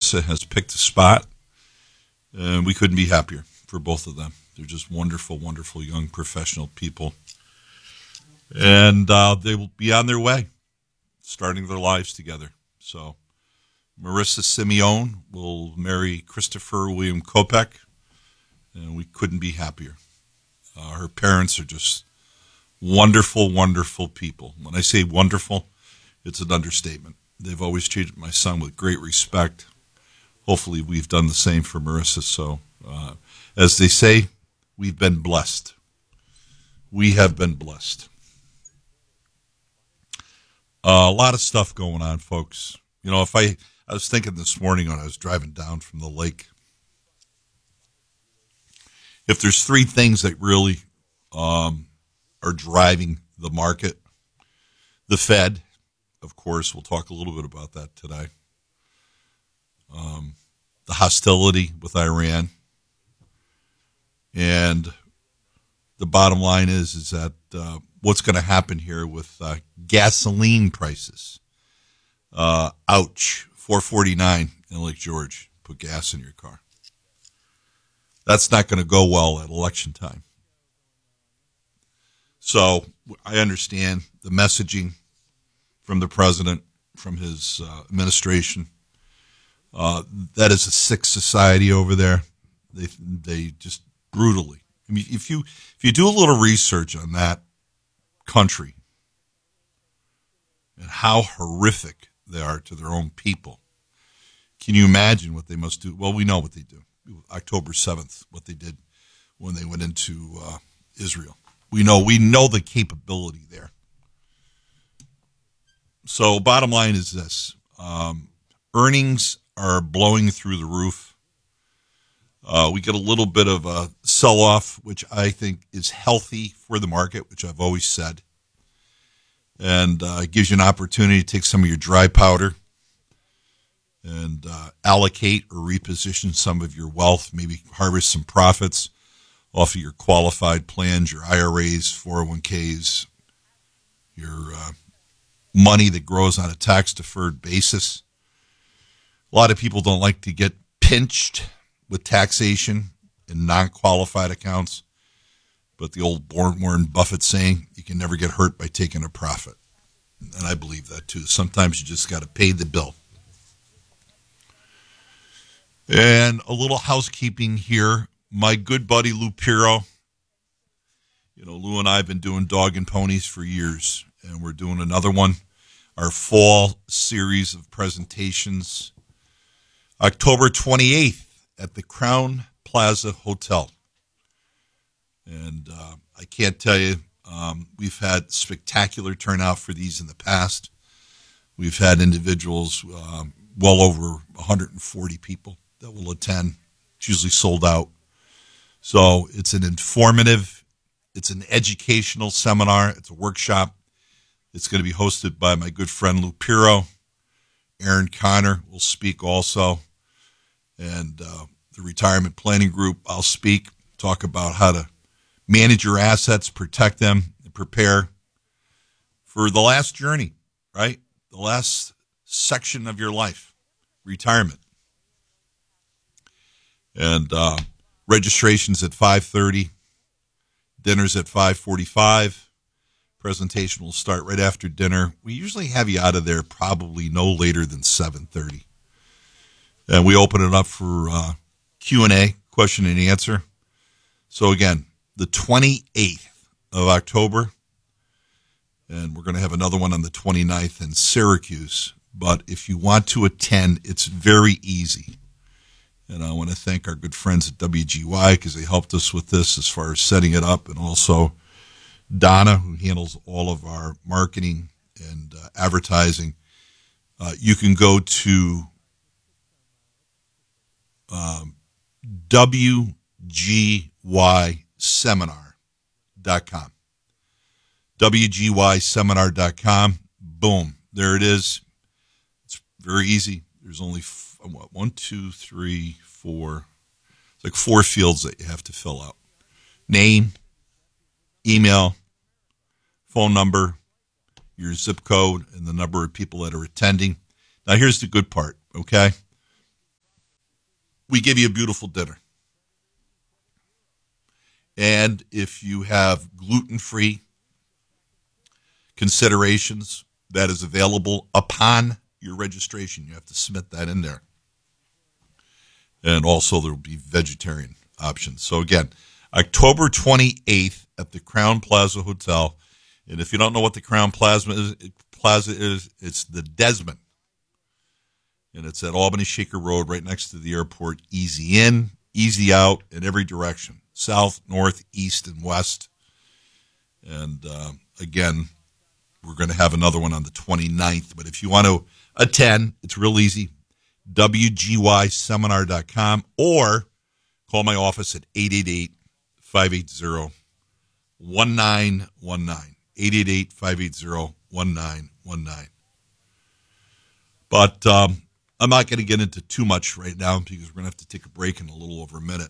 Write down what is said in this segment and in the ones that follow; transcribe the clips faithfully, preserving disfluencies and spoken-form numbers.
Marissa has picked a spot, and we couldn't be happier for both of them. They're just wonderful, wonderful young professional people. And uh, they will be on their way, starting their lives together. So Marissa Simeone will marry Christopher William Kopech, and we couldn't be happier. Uh, her parents are just wonderful, wonderful people. When I say wonderful, it's an understatement. They've always treated my son with great respect. Hopefully we've done the same for Marissa. So uh, as they say, we've been blessed. We have been blessed. Uh, a lot of stuff going on, folks. You know, if I, I was thinking this morning when I was driving down from the lake, if there's three things that really um, are driving the market, the Fed, of course, we'll talk a little bit about that today. Um, the hostility with Iran, and the bottom line is is that uh, what's going to happen here with uh, gasoline prices. Uh, ouch, four forty-nine in Lake George. Put gas in your car. That's not going to go well at election time. So I understand the messaging from the president, from his uh, administration. Uh, that is a sick society over there. They they just brutally. I mean, if you if you do a little research on that country and how horrific they are to their own people, can you imagine what they must do? Well, we know what they do. October seventh, what they did when they went into uh, Israel. We know we know the capability there. So bottom line is this. Um, earnings are blowing through the roof. Uh, we get a little bit of a sell-off, which I think is healthy for the market, which I've always said. And uh, it gives you an opportunity to take some of your dry powder and uh, allocate or reposition some of your wealth, maybe harvest some profits off of your qualified plans, your I R As, four oh one k's, your uh, money that grows on a tax-deferred basis. A lot of people don't like to get pinched with taxation in non-qualified accounts, but the old Warren Buffett saying, you can never get hurt by taking a profit. And I believe that too. Sometimes you just got to pay the bill. And a little housekeeping here. My good buddy Lou Piro, you know, Lou and I have been doing Dog and Ponies for years, and we're doing another one, our fall series of presentations, October twenty-eighth at the Crown Plaza Hotel. And uh, I can't tell you, um, we've had spectacular turnout for these in the past. We've had individuals, um, well over one hundred forty people that will attend. It's usually sold out. So it's an informative, it's an educational seminar. It's a workshop. It's going to be hosted by my good friend Lou Piro. Aaron Connor will speak also. And uh, the retirement planning group, I'll speak, talk about how to manage your assets, protect them, and prepare for the last journey, right? The last section of your life, retirement. And uh, registration's at five thirty, dinner's at five forty-five. Presentation will start right after dinner. We usually have you out of there probably no later than seven thirty. And we open it up for uh, Q and A, question and answer. So again, the twenty-eighth of October, and we're going to have another one on the twenty-ninth in Syracuse. But if you want to attend, it's very easy. And I want to thank our good friends at W G Y because they helped us with this as far as setting it up, and also Donna, who handles all of our marketing and uh, advertising. Uh, you can go to um, W G Y seminar dot com. W G Y seminar dot com. Boom. There it is. It's very easy. There's only what, one, two, three, four. It's like four fields that you have to fill out. Name, email, phone number, your zip code, and the number of people that are attending. Now, here's the good part, okay? we give you a beautiful dinner. And if you have gluten-free considerations, that is available upon your registration. You have to submit that in there. And also there will be vegetarian options. So again, October twenty-eighth at the Crown Plaza Hotel. And if you don't know what the Crown Plaza is, Plaza is, it's the Desmond. And it's at Albany Shaker Road right next to the airport. Easy in, easy out in every direction. South, north, east, and west. And uh, again, we're going to have another one on the twenty-ninth. But if you want to attend, it's real easy. W G Y seminar dot com or call my office at eight eight eight, five eight zero, one nine one nine. eight eight eight, five eight zero, one nine one nine. But um, I'm not going to get into too much right now because we're going to have to take a break in a little over a minute.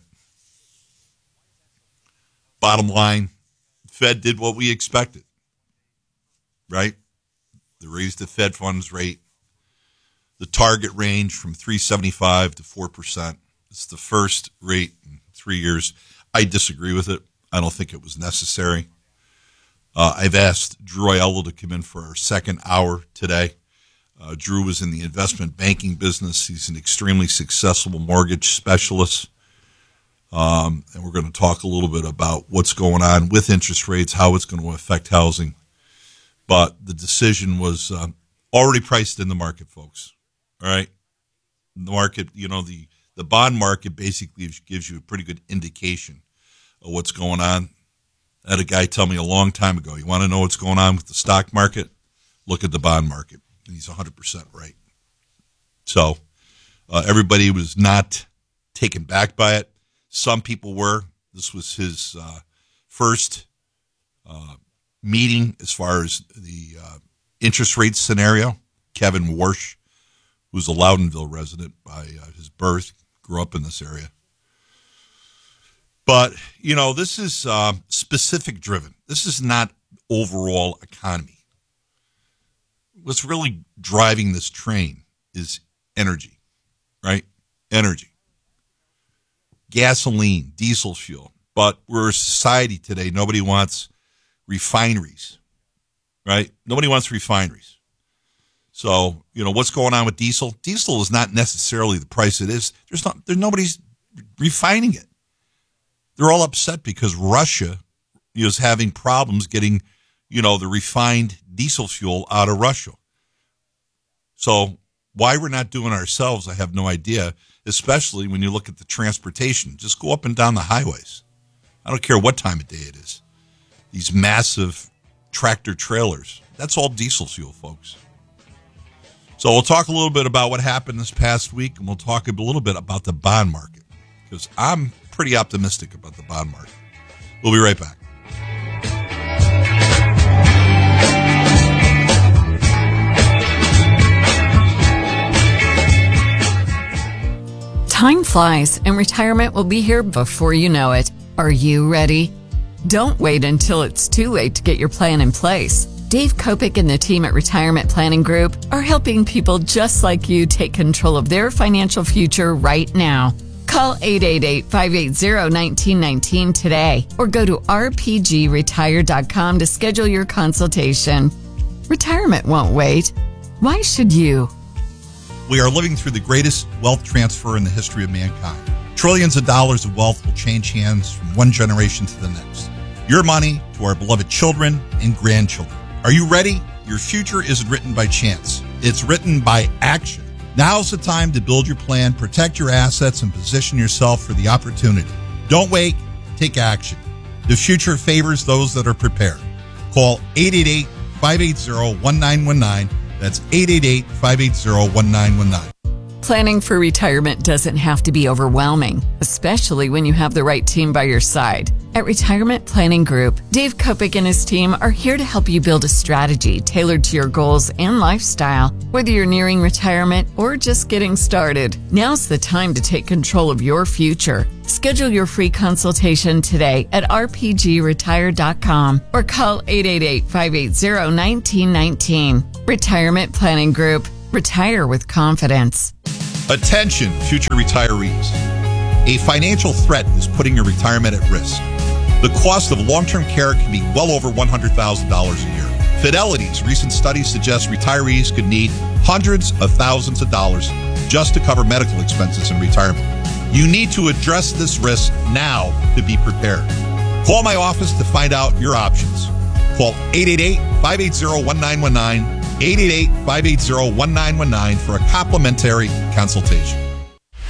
Bottom line, Fed did what we expected, right? They raised the Fed funds rate. The target range from three seventy-five to four percent. It's the first rate in three years. I disagree with it. I don't think it was necessary. Uh, I've asked Drew Aiello to come in for our second hour today. Uh, Drew was in the investment banking business. He's an extremely successful mortgage specialist. Um, and we're going to talk a little bit about what's going on with interest rates, how it's going to affect housing. But the decision was uh, already priced in the market, folks. All right? The market, you know, the, the bond market basically gives you a pretty good indication of what's going on. I had a guy tell me a long time ago, you want to know what's going on with the stock market? Look at the bond market. And he's one hundred percent right. So uh, everybody was not taken back by it. Some people were. This was his uh, first uh, meeting as far as the uh, interest rate scenario. Kevin Warsh, who's a Loudonville resident by uh, his birth, grew up in this area. But, you know, this is uh, specific driven. This is not overall economy. What's really driving this train is energy, right? Energy. Gasoline, diesel fuel. But we're a society today, nobody wants refineries, right? Nobody wants refineries. So, you know, what's going on with diesel? Diesel is not necessarily the price it is. There's not, there's nobody's refining it. They're all upset because Russia is having problems getting, you know, the refined diesel fuel out of Russia. So why we're not doing it ourselves, I have no idea, especially when you look at the transportation. Just go up and down the highways. I don't care what time of day it is. These massive tractor trailers, that's all diesel fuel, folks. So we'll talk a little bit about what happened this past week, and we'll talk a little bit about the bond market, because I'm pretty optimistic about the bond market. We'll be right back. Time flies, and retirement will be here before you know it. Are you ready? Don't wait until it's too late to get your plan in place. Dave Kopic and the team at Retirement Planning Group are helping people just like you take control of their financial future right now. Call eight eight eight, five eight zero, one nine one nine today or go to r p g retire dot com to schedule your consultation. Retirement won't wait. Why should you? We are living through the greatest wealth transfer in the history of mankind. Trillions of dollars of wealth will change hands from one generation to the next. Your money to our beloved children and grandchildren. Are you ready? Your future isn't written by chance. It's written by action. Now's the time to build your plan, protect your assets, and position yourself for the opportunity. Don't wait. Take action. The future favors those that are prepared. Call eight eight eight, five eight zero, one nine one nine. That's eight eight eight, five eight zero, one nine one nine. Planning for retirement doesn't have to be overwhelming, especially when you have the right team by your side. At Retirement Planning Group, Dave Kopic and his team are here to help you build a strategy tailored to your goals and lifestyle, whether you're nearing retirement or just getting started. Now's the time to take control of your future. Schedule your free consultation today at r p g retire dot com or call eight eight eight, five eight zero, one nine one nine. Retirement Planning Group. Retire with confidence. Attention, future retirees. A financial threat is putting your retirement at risk. The cost of long-term care can be well over one hundred thousand dollars a year. Fidelity's recent studies suggest retirees could need hundreds of thousands of dollars just to cover medical expenses in retirement. You need to address this risk now to be prepared. Call my office to find out your options. Call eight eight eight, five eight zero, one nine one nine, eight eight eight, five eight zero, one nine one nine for a complimentary consultation.